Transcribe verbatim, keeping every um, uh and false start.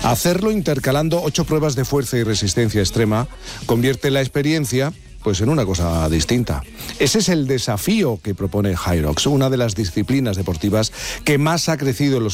Hacerlo intercalando ocho pruebas de fuerza y resistencia extrema convierte la experiencia pues en una cosa distinta. Ese es el desafío que propone Hyrox, una de las disciplinas deportivas que más ha crecido en los